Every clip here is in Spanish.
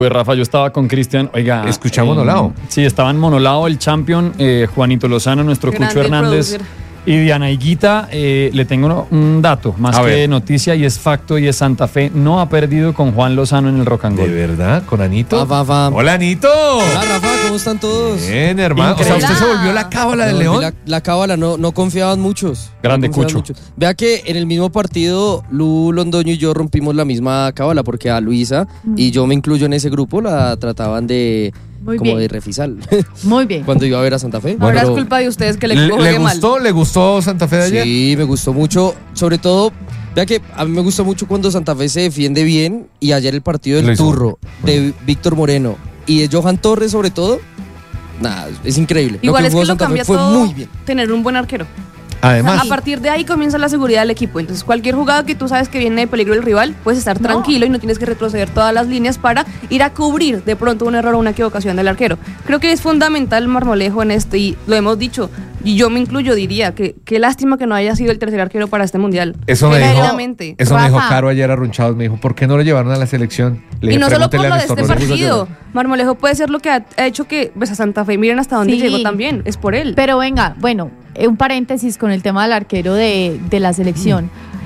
Pues Rafa, yo estaba con Cristian, oiga. Escucha Monolao. Sí, estaba en Monolao el champion, Juanito Lozano, nuestro Grande Cucho Hernández. producer. Y Diana Higuita, le tengo un dato, más A que ver. noticia, y es facto, y es Santa Fe no ha perdido con Juan Lozano en el Rock and ¿De Roll. verdad? ¿Con Anito? Va. Hola, Anito. Hola, Rafa, ¿cómo están todos? Bien, hermano. Increíble. O sea, usted se volvió la cábala del No, León. La cábala, no confiaban muchos. Grande No confiaban Cucho. muchos. Vea que en el mismo partido, Lu Londoño y yo rompimos la misma cábala porque a Luisa, y yo me incluyo en ese grupo, la trataban de Muy como bien. de refisal Muy bien. cuando iba a ver a Santa Fe. Ahora es Pero culpa de ustedes que ¿Le le juegue mal. gustó Santa Fe de ayer? sí, me gustó mucho. Sobre todo, vea que a mí me gusta mucho cuando Santa Fe se defiende bien, y ayer el partido Lo del hizo. Turro, de Víctor Moreno y de Johan Torres sobre todo, nada, es increíble. Igual es jugó que lo Santa Fe cambia fue todo muy bien. tener un buen arquero. Además, A partir de ahí comienza la seguridad del equipo. Entonces, cualquier jugada que tú sabes que viene de peligro el rival, puedes estar No. tranquilo y no tienes que retroceder todas las líneas para ir a cubrir de pronto un error o una equivocación del arquero. Creo que es fundamental Marmolejo en esto, y lo hemos dicho, y yo me incluyo, diría que qué lástima que no haya sido el tercer arquero para este mundial. eso me dijo, Genuinamente. eso me dijo Rafa. Caro ayer arrunchados. Me dijo, ¿por qué no lo llevaron a la selección? Le Y dije, no solo por pregúntele lo a de este Néstor Rodríguez. partido. Marmolejo puede ser lo que ha hecho que pues, a Santa Fe miren hasta dónde Sí. llegó también. Es por él. Pero venga, bueno, un paréntesis con el tema del arquero de la selección.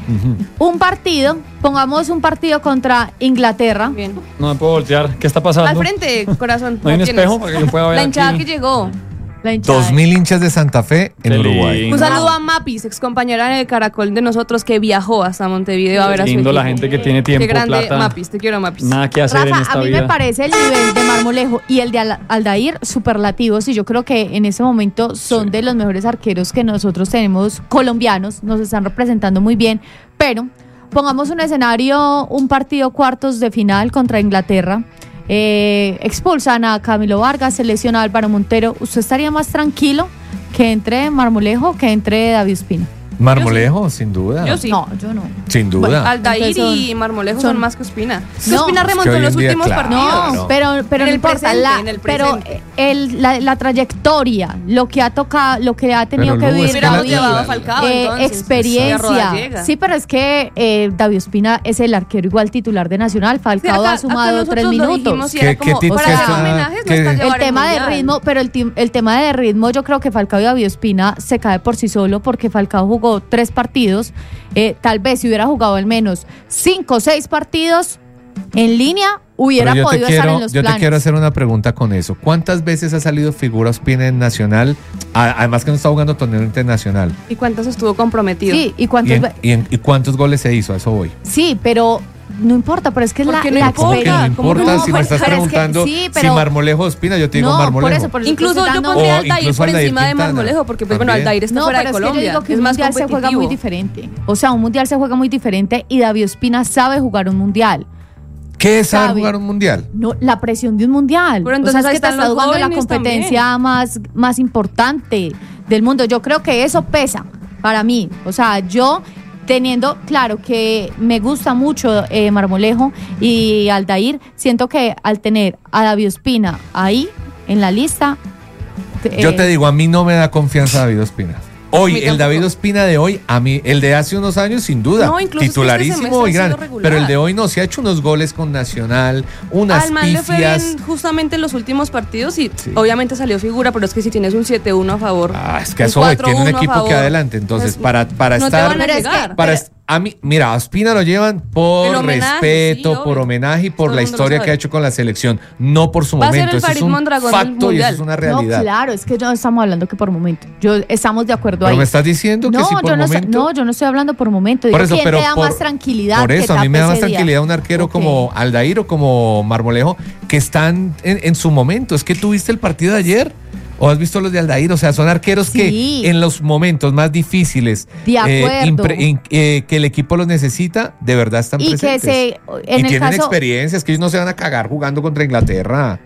Un partido, pongamos un partido contra Inglaterra. Bien. No me puedo voltear. ¿Qué está pasando? Al frente, corazón. ¿No hay un la tienes. espejo para que yo pueda ver La hinchada aquí? que llegó. La hinchada. 2000 hinchas de Santa Fe en Qué Uruguay. lindo. Un saludo a Mapis, ex compañera de Caracol de nosotros, que viajó hasta Montevideo a ver a su Lindo la equipo. gente que tiene tiempo, Qué grande, plata. Mapis, te quiero, Mapis. Nada que hacer en Rafa, esta a mí vida. me parece el nivel de Marmolejo y el de Aldair superlativos, y yo creo que en ese momento son de los mejores arqueros que nosotros tenemos colombianos, nos están representando muy bien, pero pongamos un escenario, un partido cuartos de final contra Inglaterra, expulsan a Camilo Vargas, se lesiona a Álvaro Montero. ¿Usted estaría más tranquilo que entre Marmolejo que entre David Ospina? Marmolejo, sin duda. Yo sí. No, yo no. Sin duda. Bueno, Aldair Entonces y Marmolejo son- son más que Ospina. No, Ospina es que remontó hoy en los en día, últimos claro. partidos. No, pero En no el importa, presente, en el pero presente. la trayectoria, lo que ha tocado, lo que ha tenido Pero, que Lu, vivir es que la- David, llevado a Falcao, entonces, y a experiencia. Rodallega. Sí, pero es que David Ospina es el arquero igual titular de Nacional. Falcao Sí, ha sumado nosotros 3 lo minutos. dijimos y ¿Qué- era como, qué tipo para hacer está- homenajes no qué- está El llevar El tema de mundial. ritmo, pero el tema de ritmo, yo creo que Falcao y David Ospina se cae por sí solo, porque Falcao jugó 3 partidos. Tal vez si hubiera jugado al menos 5 o 6 partidos en línea, hubiera Pero podido estar en los yo te planes. quiero hacer una pregunta con eso. ¿Cuántas veces ha salido figura Ospina en Nacional? Además que no está jugando torneo internacional. ¿Y cuántos estuvo comprometido? Sí, ¿Y, y cuántos goles se hizo? A eso voy. Sí, pero no importa, pero es que es ¿Por la, qué no la importa? ¿Cómo que no experiencia. importa? no? Si me estás Pero es que preguntando sí, pero- si Marmolejo o Ospina, yo te digo No, Marmolejo. por eso Incluso estoy yo dando- pondría O a Aldair incluso por Aldair encima de Quintana. Marmolejo, porque pues, bueno, También. Aldair está No, fuera pero de es que Colombia. yo digo que es un más mundial se juega competitivo. muy diferente. O sea, un mundial se juega muy diferente, y David Ospina sabe jugar un mundial. ¿Qué es saber sabe. jugar un mundial? No, la presión de un mundial. Pero O entonces sea, ahí es que te están estás los jugando la jóvenes competencia más importante del mundo. Yo creo que eso pesa para mí. O sea, yo teniendo claro que me gusta mucho Marmolejo y Aldair, siento que al tener a David Ospina ahí en la lista, Yo te digo, a mí no me da confianza David Ospina. A Hoy, mí el tampoco. David Ospina de hoy, a mí, el de hace unos años, sin duda, No, incluso es que este titularísimo semestre y ha grande. sido regular. Pero el de hoy no, se ha hecho unos goles con Nacional, unas Al man le fue pifias. bien justamente en los últimos partidos y Sí. obviamente salió figura, pero es que si tienes un 7-1 a favor. Es que a eso voy, tiene un 4-1 a equipo favor, que adelante. Entonces, pues, para no te estar. van a Pero es que- llegar. A mí, mira, a Ospina lo llevan por El homenaje, respeto, sí, por obvio. homenaje y por Todo la el mundo lo historia sabe. que ha hecho con la selección, no por su Va a ser momento. el Eso es Farid un Mondragón del facto y eso Mundial. es una no, realidad. claro, es que no estamos hablando que por momento. Estamos de acuerdo Pero ahí. me estás diciendo que no, sí por yo no, momento. no, yo no estoy hablando por momento. Digo, Por eso, ¿quién pero te da más tranquilidad? Por que eso, a mí me da tape más ese día? tranquilidad un arquero Ok. como Aldair o como Marmolejo, que están en su momento. Es que tú viste el partido de ayer. ¿O has visto los de Aldair? O sea, son arqueros Sí. que en los momentos más difíciles De acuerdo. que el equipo los necesita, de verdad están Y que presentes. en y el tienen caso, experiencias, que ellos no se van a cagar jugando contra Inglaterra.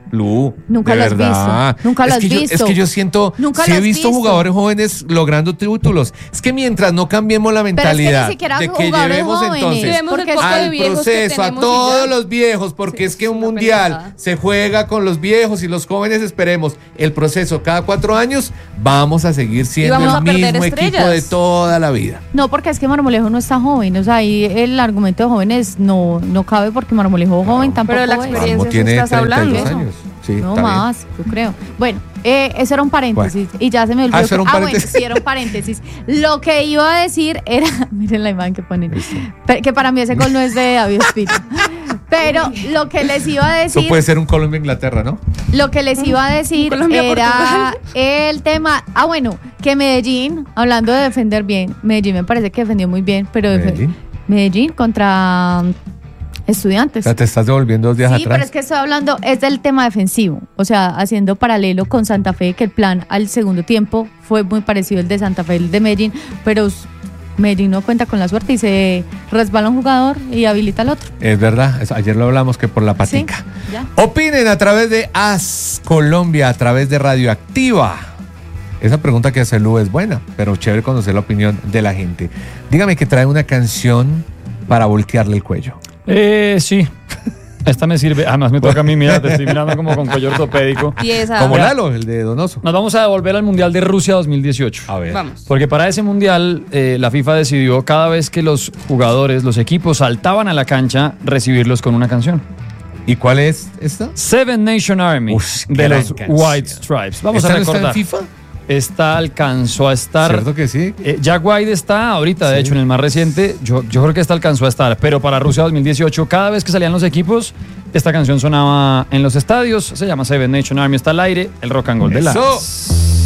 Lu, Nunca de lo has verdad. visto. Nunca lo has visto. Es que yo siento, Nunca sí lo he has visto visto. jugadores jóvenes logrando títulos. Es que mientras no cambiemos la Pero es que mentalidad ni siquiera de que jugadores llevemos jóvenes. entonces Llevemos el porque poco de al viejos que proceso, a tenemos y todos ya. los viejos, porque Sí, es que es un una mundial pendejada. se juega con los viejos y los jóvenes esperemos el proceso cada 4 años, vamos a seguir siendo vamos a el perder mismo equipo estrellas. de toda la vida. No, porque es que Marmolejo no está joven. O sea, ahí el argumento de jóvenes no cabe porque Marmolejo joven tampoco Pero la es. experiencia Marmo sí tiene estás 32 hablando. años. Sí, No está bien. más, yo creo. Bueno, eso era un paréntesis y ya se me olvidó. ¿eso era un Bueno, paréntesis? sí, era un paréntesis. Lo que iba a decir era, miren la imagen que ponen, que para mí ese gol no es de David Ospina. Pero lo que les iba a Eso decir, puede ser un Colombia-Inglaterra, ¿no? lo que les iba a decir Colombia, era Portugal. el tema. Bueno, que Medellín, hablando de defender bien, Medellín me parece que defendió muy bien, pero Medellín contra Estudiantes. O sea, te estás devolviendo 2 días Sí, atrás. pero es que estoy hablando, es del tema defensivo, o sea, haciendo paralelo con Santa Fe, que el plan al segundo tiempo fue muy parecido al de Santa Fe, el de Medellín, pero Medellín no cuenta con la suerte y se resbala un jugador y habilita al otro. Es verdad, ayer lo hablamos que por la patica. Sí, ya. Opinen a través de AS Colombia, a través de Radioactiva. Esa pregunta que hace Lu es buena, pero chévere conocer la opinión de la gente. Dígame que trae una canción para voltearle el cuello. Sí. Esta me sirve. Además me toca a mí, mira, te estoy mirando como con cuello ortopédico. Y esa. Como Mira. Lalo, el de Donoso. Nos vamos a devolver al Mundial de Rusia 2018. A ver. Vamos. Porque para ese mundial la FIFA decidió cada vez que los jugadores, los equipos saltaban a la cancha, recibirlos con una canción. ¿Y cuál es esta? Seven Nation Army Uf, qué de gran los canción. White Stripes. Vamos ¿Esta a no está recordar. en FIFA? Esta alcanzó a estar. ¿Cierto que sí? Jack White está ahorita, de Sí. hecho, en el más reciente. Yo creo que esta alcanzó a estar. Pero para Rusia 2018, cada vez que salían los equipos, esta canción sonaba en los estadios. Se llama Seven Nation Army. Está al aire, el rock and roll de la. Eso.